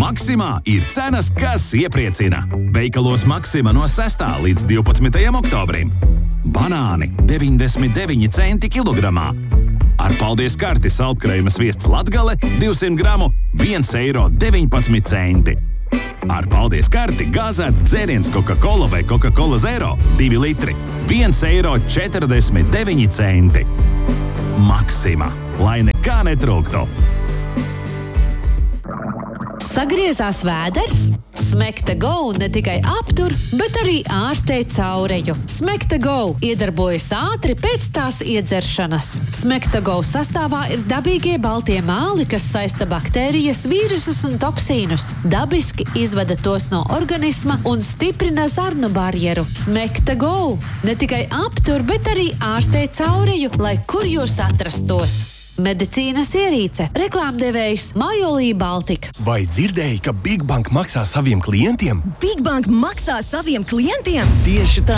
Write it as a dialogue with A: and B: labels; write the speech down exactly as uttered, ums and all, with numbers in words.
A: Maksimā ir cenas, kas iepriecina. Veikalos Maksima no sestā līdz divpadsmitajam oktobrim. Banāni deviņdesmit deviņi centi kilogramā. Ar paldies karti saldkrējuma sviests Latgale divsimt gramu viens eiro deviņpadsmit centi. Ar paldies karti gāzēts dzēriens Coca-Cola vai Coca-Cola Zero divi litri viens eiro četrdesmit deviņi centi. Maksima, lai nekā netrūktu.
B: Sagriezās vēders? Smekta Go ne tikai aptur, bet arī ārstē caureju. Smekta Go iedarbojas ātri pēc tās iedzeršanas. Smekta Go sastāvā ir dabīgie baltie māli, kas saista baktērijas, vīrusus un toksīnus. Dabiski izvada tos no organisma un stiprina zarnu barjeru. Smekta Go ne tikai aptur, bet arī ārstē caureju, lai kur jūs atrastos. Medicīnas ierīce. Reklāmdevējs Majolī Baltika.
C: Vai dzirdēji, ka Big Bank maksā saviem klientiem?
D: Big Bank maksā saviem klientiem?
C: Tieši tā.